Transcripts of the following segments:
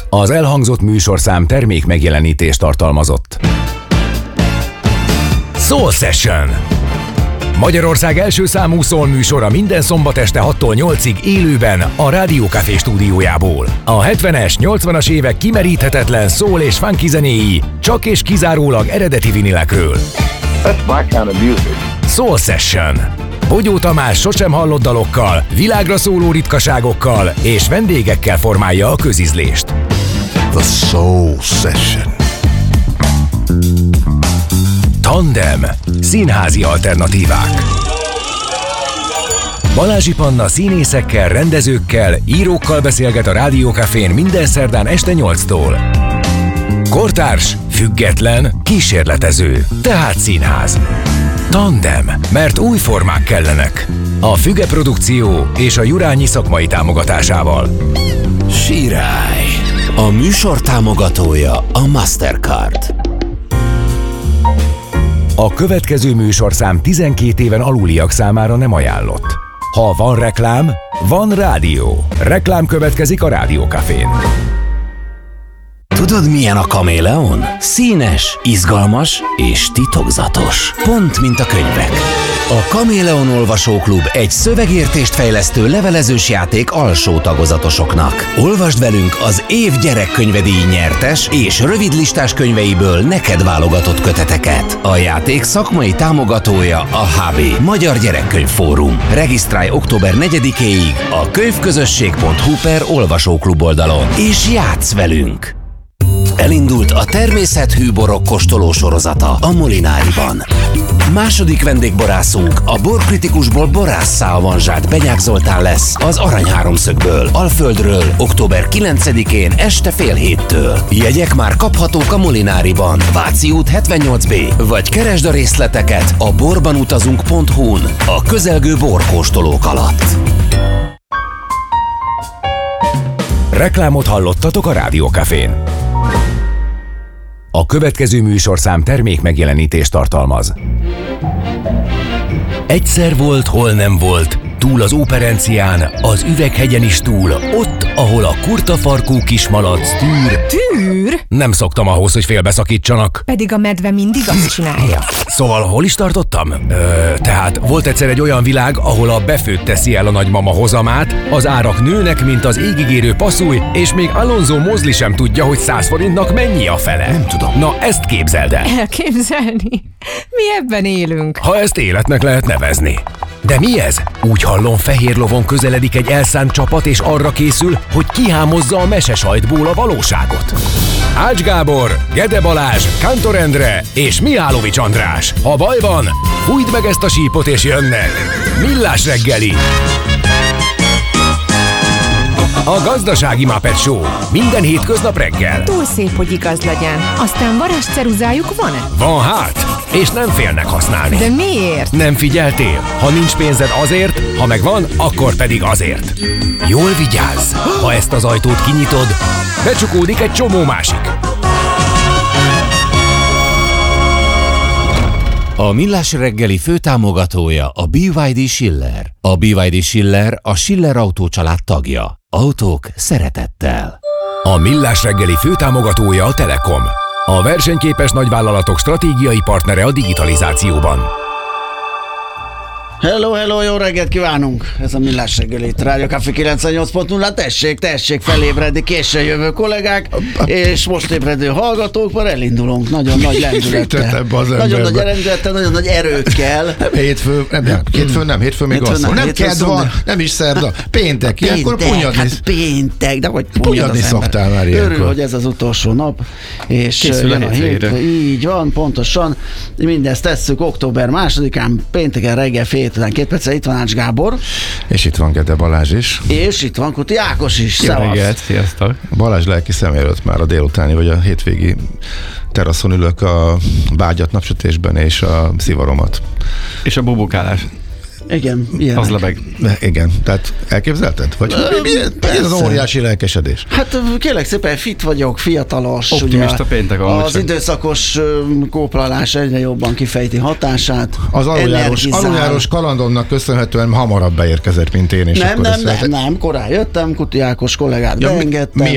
Az elhangzott műsorszám termék megjelenítést tartalmazott. Soul Session. Magyarország első számú soul műsora minden szombat este 6-tól 8-ig élőben a Rádió Café stúdiójából. A 70-es, 80-as évek kimeríthetetlen soul és funky zenéi csak és kizárólag eredeti vinilekről. That's my kind of music. Soul Session. Bogyó Tamás sosem hallott dalokkal, világra szóló ritkaságokkal és vendégekkel formálja a közízlést. The Soul Session. Tandem. Színházi alternatívák. Balázsi Panna színészekkel, rendezőkkel, írókkal beszélget a Rádió Cafén minden szerdán este 8-tól. Kortárs, független, kísérletező, tehát színház. Tandem, mert új formák kellenek. A Füge Produkció és a Jurányi szakmai támogatásával. Sirály. A műsor támogatója a Mastercard. A következő műsorszám 12 éven aluliak számára nem ajánlott. Ha van reklám, van rádió. Reklám következik a Rádió Cafén. Tudod, milyen a kaméleon? Színes, izgalmas és titokzatos. Pont, mint a könyvek. A Kaméleon Olvasóklub egy szövegértést fejlesztő levelezős játék alsó tagozatosoknak. Olvasd velünk az év gyerekkönyvedíj nyertes és rövidlistás könyveiből neked válogatott köteteket. A játék szakmai támogatója a HB, Magyar Gyerekkönyv Fórum. Regisztrálj október 4-éig a könyvközösség.hu/olvasóklub oldalon, és játsz velünk! Elindult a természethű borok kóstoló sorozata a Molináriban. Második vendégborászunk a borkritikusból borásszá avanzsált Benyák Zoltán lesz az Arany Háromszögből, Alföldről, október 9-én este fél 7-től. Jegyek már kaphatók a Molináriban, Váci út 78B, vagy keresd a részleteket a borbanutazunk.hu-n a közelgő borkóstolók alatt. Reklámot hallottatok a Rádió Cafén. A következő műsorszám termék megjelenítést tartalmaz. Egyszer volt, hol nem volt, túl az Óperencián, az Üveghegyen is túl, ott, ahol a kurtafarkú kismalac tűr. Tűr? Nem szoktam ahhoz, hogy félbeszakítsanak. Pedig a medve mindig azt csinálja. Szóval hol is tartottam? Tehát volt egyszer egy olyan világ, ahol a befőtt teszi el a nagymama hozamát, az árak nőnek, mint az égigérő passzúj, és még Alonso Mosley sem tudja, hogy 100 forintnak mennyi a fele. Nem tudom. Na, ezt képzeld el. Elképzelni? Mi ebben élünk. Ha ezt életnek lehet nevezni. De mi ez? Úgy hallom, fehér lovon közeledik egy elszánt csapat, és arra készül, hogy kihámozza a mesesajtból a valóságot. Ács Gábor, Gede Balázs, Kántor Endre és Mihálovics András. Ha baj van, fújd meg ezt a sípot és jönnek. Millás reggeli. A Gazdasági Muppet Show. Minden hétköznap reggel. Túl szép, hogy igaz legyen. Aztán varázsceruzájuk van-e? Van hát, és nem félnek használni. De miért? Nem figyeltél? Ha nincs pénzed azért, ha megvan, akkor pedig azért. Jól vigyázz! Ha ezt az ajtót kinyitod, becsukódik egy csomó másik. A Millás reggeli főtámogatója a BYD Schiller. A BYD Schiller a Schiller Autó család tagja. Autók szeretettel. A Millás reggeli főtámogatója a Telekom. A versenyképes nagyvállalatok stratégiai partnere a digitalizációban. Hello, hello, jó reggelt kívánunk! Ez a Millás reggeli itt, Rádió Café 98.0, tessék felébredni, későn jövő kollégák, és most ébredő hallgatók, már elindulunk, nagyon nagy lendülettel. Nagyon nagy lendülettel, nagyon nagy erőkkel. Nem hétfő még az szól. Nem kedd van, nem is szerda, péntek, ilyenkor punyadni. Hát péntek, de hogy punyadni szoktál már ilyenkor. Örül, hogy ez az utolsó nap, és jön a hétre. Így van, pontosan. Mindezt tesszük október 2-án, pénteken reggel fél után 2 perccel itt van Ács Gábor. És itt van Gede Balázs is. És itt van Kuti Ákos is. Jó reggelt, sziasztok! Balázs lelki szem előtt már a délutáni vagy a hétvégi teraszon ülök a bágyat napsütésben és a szivaromat. És a bubukálás. Igen, ilyenek. Az lebeg. Igen, tehát elképzelted? Vagy mi ez az óriási lelkesedés? Hát kérlek szépen, fit vagyok, fiatalos. Optimista ugye, péntek az csak. időszakos kóplalás egyre jobban kifejti hatását. Az aluljárós kalandomnak köszönhetően hamarabb beérkezett, mint én. És Nem, korán jöttem, Kuti Ákos kollégát beengedtem. Miatt?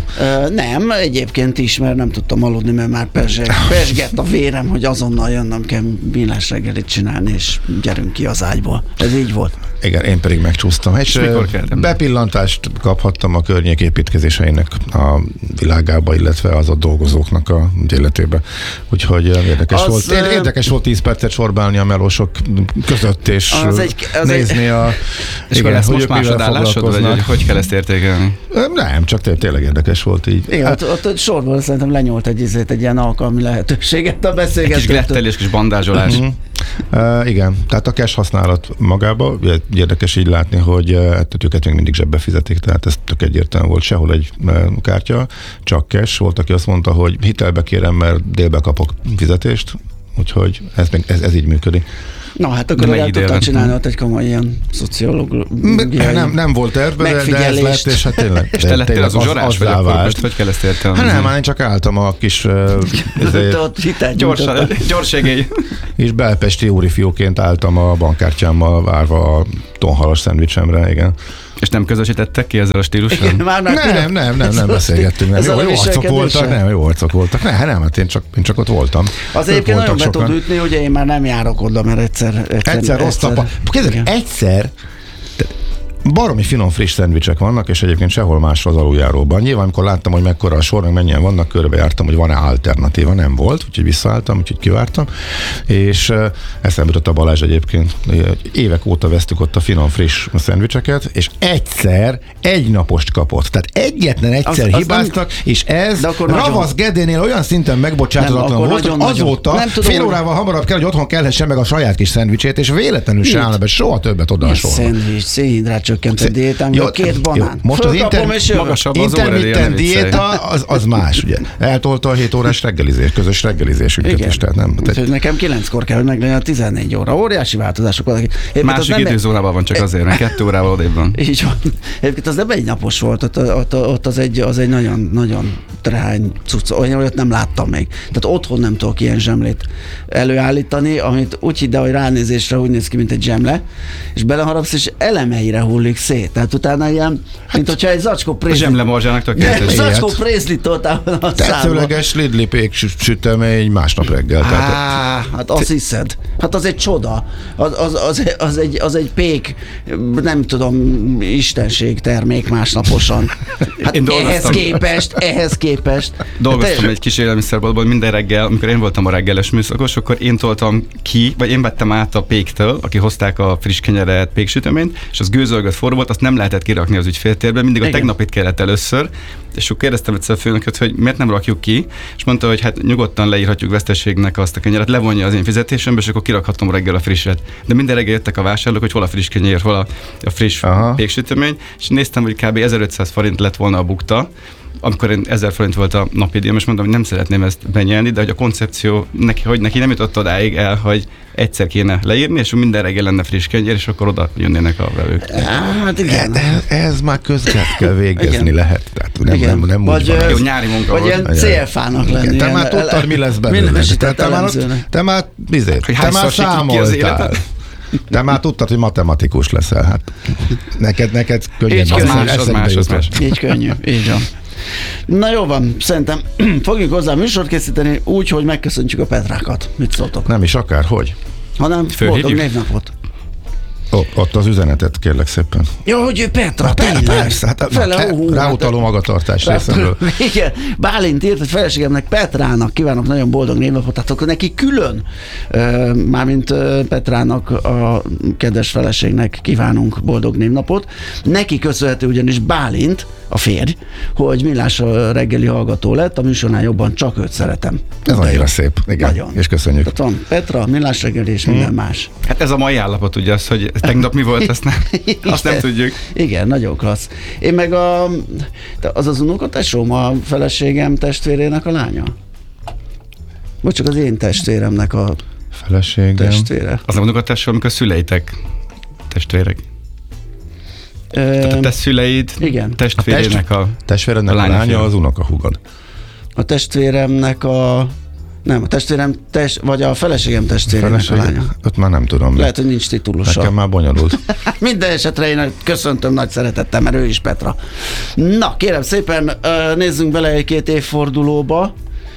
Nem, egyébként is, mert nem tudtam aludni, mert már pesgett a vérem, hogy azonnal jönnöm kell millás reggelit csinálni, és gyerünk ki az ágyból. Ez így volt. Igen, én pedig megcsúsztam. És bepillantást kaphattam a környék építkezéseinek a világába, illetve az ott dolgozóknak a életébe. Úgyhogy érdekes volt 10 percet sorbálni a melósok között, és nézni a... És igen, lesz most másodállásod, vagy hogy kell ezt értékelni? Nem, csak tényleg érdekes volt így. Igen, ott sorból szerintem lenyolt egy ilyen alkalmi lehetőséget a beszélgetőtől. Egy kis glettelés, kis bandázsolás. Igen, tehát a cash használat magába, érdekes így látni, hogy őket még mindig zsebbe fizetik, tehát ez tök egyértelmű volt, sehol egy kártya, csak cash. Volt, aki azt mondta, hogy hitelbe kérem, mert délbe kapok fizetést, úgyhogy ez így működik. Na hát akkor el tudtál csinálni ott egy komoly ilyen szociológiai nem volt tervben, de ez lett, és hát tényleg. És te lettél az uzsorás, vagy akkor most hogy kell ezt értelmezni? Hát nem, én csak álltam a kis gyorségély. És belpesti úrifiúként álltam a bankkártyámmal várva a tonhalas szendvicsemre, igen. És nem közösítettek ki ezzel a stílussal? Nem beszélgettünk. Jó arcok voltak. Nem, hát én csak ott voltam. Az egyébként nagyon be tud ütni, ugye én már nem járok oda, mert egyszer rossz tapa. Egyszer baromi finom friss szendvicsek vannak, és egyébként sehol máshol az aluljáróban. Nyilván, amikor láttam, hogy mekkora a sor, meg mennyien vannak, körbejártam, hogy van-e alternatíva. Nem volt, úgyhogy visszaálltam, úgyhogy kivártam. És eszembe jutott a Balázs egyébként. Évek óta vesztük ott a finom friss szendvicseket, és egyszer egy napost kapott. Tehát egyetlen egyszer hibáztak, és ez Ravasz Gedénél olyan szinten megbocsátatlan volt, hogy azóta fél órával hamarabb kell, hogy otthon kelhessen meg a saját kis szendvicsét, és véletlenül se állna be soha többet oda a sorba. Szendvics, szénhidrát csökkentett diétán, két banán. Most az intermittent diéta az más, ugye. Eltolta a 7 órás reggelizés, közös reggelizésünket is. Tehát nem. Nekem 9-kor kell, hogy meglegyen a 14 óra. Óriási változások vannak. Másik időzórában van csak azért, mert 2 órával odébb van. Így van. Egyébként az nem egy napos volt, ott az egy nagyon, nagyon trehány cucc, olyat nem láttam még. Tehát otthon nem tudok ilyen zsemlét előállítani, amit úgy hidd el, hogy ránézésre úgy néz ki, mint egy zsemle, és beleharapsz, és elemeire hullik szét. Tehát utána ilyen, mint hogyha egy zacskó prézlit. Zsemle morzsának tökéletes. Zacskó prézlit toltál a számba. Tetszőleges Lidli péksütemény másnap reggel. Hát azt hiszed. Hát az egy csoda. Az egy pék, nem tudom, istenség termék másnaposan. Hát ehhez képest. Dolgoztam egy kis élelmiszerboltban minden reggel, amikor én voltam a reggeles műszakos, akkor én toltam ki, vagy én vettem át a péktől, aki hozták a friss kenyeret, péksüteményt, és az gőzölgött forró volt, azt nem lehetett kirakni az ügyféltérbe, mindig a tegnapit kellett először, és akkor kérdeztem egyszer a főnököt, hogy miért nem rakjuk ki, és mondta, hogy hát nyugodtan leírhatjuk veszteségnek azt a kenyeret, levonja az én fizetésembe, és akkor kirakhatom reggel a frisset. De minden reggel jöttek a vásárlók, hogy hol a friss kenyér, hol a friss péksütemény, és néztem, hogy kb. 1500 forint lett volna a bukta, amikor 1000 forint volt a napi díjam, és mondtam, hogy nem szeretném ezt benyelni, de hogy a koncepció, neki nem jutott odáig el, hogy egyszer kéne leírni, és minden reggel lenne friss kenyér, és akkor oda jönnének a vevők. Hát igen. Ez már közget kell végezni lehet. Tehát nem vagy, úgy van. Jó, nyári munka vagy ilyen CFA-nak lenni. Te már tudtad, mi lesz belőle. Te már számoltál. De már tudtad, hogy matematikus leszel. Hát neked könnyen. Az más. Így könnyű, így van. Na jó van, szerintem fogjuk hozzá műsort készíteni úgy, hogy megköszöntjük a Petrákat. Mit szóltok? Nem is akárhogy. Hanem boldog névnapot. Ott az üzenetet kérlek szépen. Jó, hogy ő Petra, tényleg. Persze, ráutaló magatartás részemről. Igen, Bálint írt, hogy feleségemnek Petrának kívánok nagyon boldog névnapot, tehát akkor neki külön, mármint Petrának, a kedves feleségnek kívánunk boldog névnapot. Neki köszönhető ugyanis Bálint, a férj, hogy Millás reggeli hallgató lett, a műsornál jobban csak őt szeretem. Ez annyira szép, igen, nagyon. És köszönjük. Tehát van Petra, Millás reggeli és minden más. Hát ez a mai állapot, ugye az, hogy tegnap mi volt, azt nem tudjuk. Igen, nagyon klassz. Én meg az unokatesóm, a feleségem testvérének a lánya? Vagy csak az én testvéremnek a feleségem testvére? Az a unokatesóm, amikor szüleitek testvérek. Tehát a te szüleid testvérének a testvérednek a lánya az unokahúgod. A testvéremnek a Nem, a testvérem, vagy a feleségem testvérének a lánya. Ott már nem tudom. Lehet, hogy nincs titulusa. Nekem már bonyolult. Minden esetre én köszöntöm nagy szeretettel, mert ő is Petra. Na, kérem szépen, nézzünk bele egy-két évfordulóba.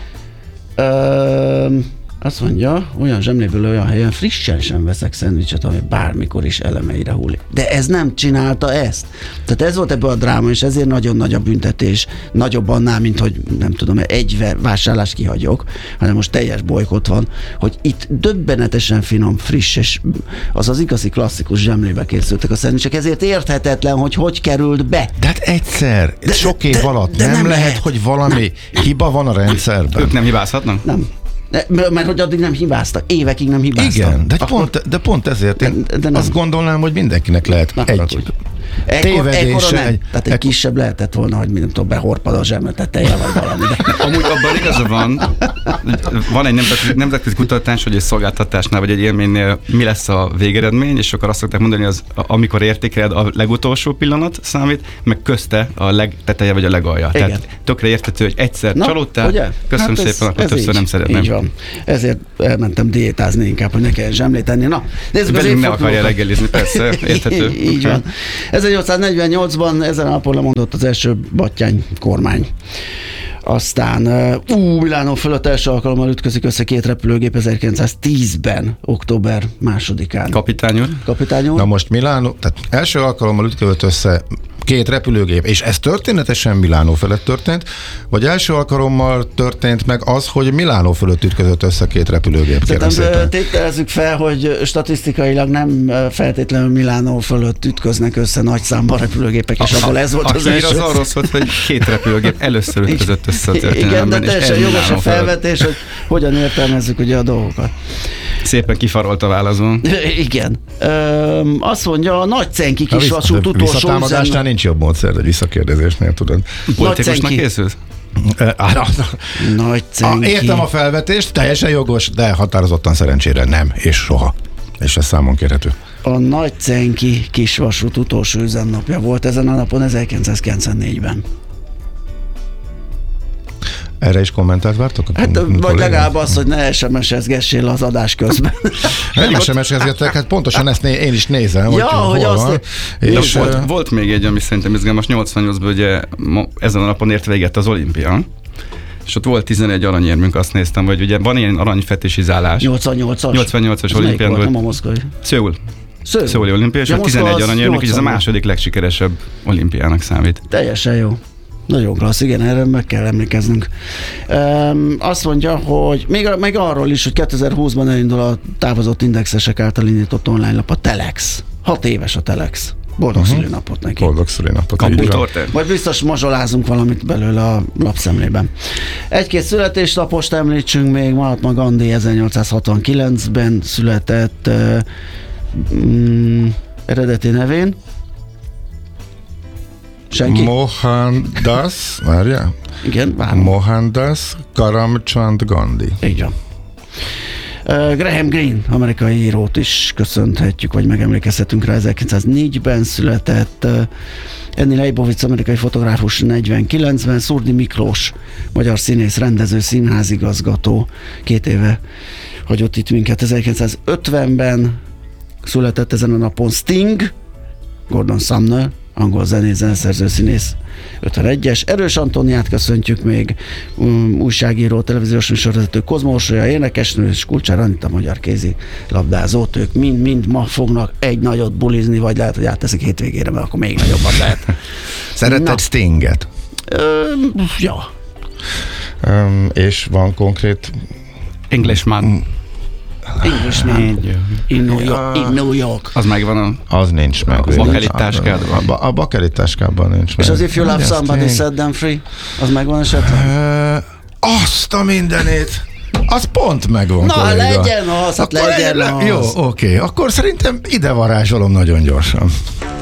Azt mondja, olyan zsemléből olyan helyen frissen sem veszek szendvicset, ami bármikor is elemeire hullik. De ez nem csinálta ezt. Tehát ez volt ebből a dráma, és ezért nagyon nagy a büntetés. Nagyobb annál, mint hogy nem tudom, egy vásárlást kihagyok, hanem most teljes bolykott van, hogy itt döbbenetesen finom, friss, és az igazi klasszikus zsemlébe készültek a szendvicsek. Ezért érthetetlen, hogy került be. De hát egyszer, sok év alatt nem lehet, hogy valami hiba van a rendszerben. Ők nem hibázhatnak? Nem. Mert hogy addig nem hibáztak, évekig nem hibáztak. Igen, de pont ezért én azt gondolnám, hogy mindenkinek lehet egy tévedése. Tehát egy kisebb lehetett volna, hogy nem tudom, behorpad a zsemletetejjel, vagy valami. De. Amúgy abban igaza van egy nemzetközi kutatás, hogy egy szolgáltatásnál, vagy egy élménynél mi lesz a végeredmény, és akkor azt szokták mondani, az amikor értékeled a legutolsó pillanat számít, meg közte a legteteje, vagy a legalja. Igen. Tehát tökre érthető, hogy egyszer csalódtál, ugye? köszönöm hát szépen, akkor többször nem szeretném. Így van. Ezért elmentem diétázni inkább, hogy ne kelljen zsemlét tenni. Na, nézzük az ne akarja reggelizni, persze, érthető. Így van. 1848-ban ezen a napon lemondott az első Batthyány kormány. Aztán Milánó fölött első alkalommal ütközik össze két repülőgép 1910-ben, október 2-án. Kapitány úr? Na most Milánó, tehát első alkalommal ütközött össze két repülőgép, és ez történetesen Milánó felett történt, vagy első alkalommal történt meg az, hogy Milánó fölött ütközött össze két repülőgép? Szerintem tételezzük fel, hogy statisztikailag nem feltétlenül Milánó fölött ütköznek össze nagy számban repülőgépek, és abból ez volt az első. Az arról szólt, hogy két repülőgép először ütközött össze a történelemben. Igen, de teljesen jogos a felvetés, hogy hogyan értelmezzük ugye a dolgokat. Szépen kifarolt a válaszon. Igen. Azt mondja, a Nagycenki kisvasút utolsó visszatámadásnál nincs jobb módszer, egy visszakérdezésnél, tudod. Politikusnak készült? Nagycenki. Értem a felvetést, teljesen jogos, de határozottan szerencsére nem, és soha. És ez számon kérhető. A Nagycenki kisvasút utolsó üzemnapja volt ezen a napon 1994-ben. Erre is kommentárt vártok? Hát, vagy legalább az, hogy ne SMS-ezgessél az adás közben. Nem SMS-ezgettek, hát pontosan ezt én is nézem. Ja, hogy azt... És volt még egy, ami szerintem izgalmas, 88-ban ugye ezen a napon ért véget az olimpia, és ott volt 11 aranyérmünk, azt néztem, hogy ugye van ilyen aranyfetisizálás. 88-as olimpián volt. Nem a moszkvai. Szöuli olimpia, és a 11 aranyérmünk, és ez a második legsikeresebb olimpiának számít. Teljesen jó. Nagyon klassz, igen, erre meg kell emlékeznünk. Azt mondja, hogy még arról is, hogy 2020-ban elindul a távozott indexesek által indított online lap, a Telex. 6 éves a Telex. Boldog szülinapot neki. Boldog szülinapot. Vagy biztos mazsolázunk valamit belőle a lapszemlében. Egy-két születésnapost említsünk még. Mahatma Gandhi 1869-ben született eredeti nevén. Senki? Mohandas, várjál? Igen, várom. Mohandas Karamchand Gandhi. Így van. Graham Greene, amerikai írót is köszönhetjük, vagy megemlékezhetünk rá, 1904-ben született. Annie Leibovitz, amerikai fotográfus 49-ben, Szurdi Miklós, magyar színész, rendező, színházigazgató, 2 éve hagyott itt minket. 1950-ben született ezen a napon Sting, Gordon Sumner, angol zenész, zeneszerző, színész, 51-es. Erős Antoniát köszöntjük még, újságíró, televíziós műsorvezető, Kozma Orsolya, énekesnő, és Kulcsár Anita, magyar kézi labdázót. Ők mind ma fognak egy nagyot bulizni, vagy lehet, hogy átteszik hétvégére, mert akkor még nagyobbat lehet. Szeretted Stinget? Ja. És van konkrét... Englishman in New York. Az megvan az nincs meg. A bakelit táskádban. A bakelit táskában nincs meg. És az If You Love Somebody Set Them Free, az megvan esetleg? Azt a mindenét! Az pont megvan, na, kolléga. Legyen az, hát legyen az. Jó, oké. Akkor szerintem ide varázsolom nagyon gyorsan.